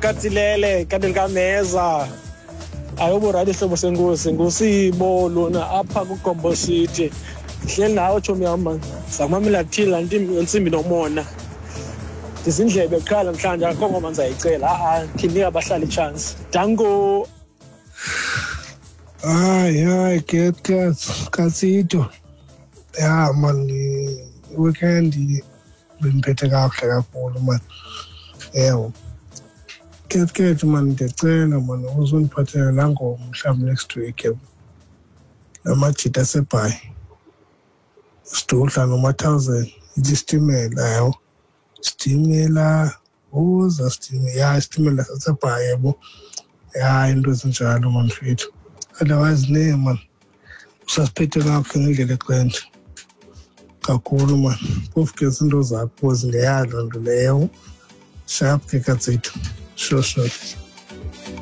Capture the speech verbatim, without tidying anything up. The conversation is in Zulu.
Katsilele Kadelgameza ayobora ihlobo senkosi ngosibo lona apha kuGombo City hleli nawe chomi yami sakumamela kuthila insimbi nomona izindlebe eqala mhlanje akho ngoma ngizayicela a khinika abahlali chance dango ay ay get cat Kasito ya man weekend beniphethe kahle kakhulu man yebo get get man ngicela man uzoniphathela la ngoma mhlawumbe next week yebo lamajita asebhayi sidudla noma one thousand istimela yebo stimela uza stimela ya stimela asebhayi yebo ya into ezinjalo man mfethu otherwise ne man usasiphethe kahle ngendlela eqonde kakhulu man phofu izinto zakho zingeyadla nto leyo sharp ke Kasito sure sure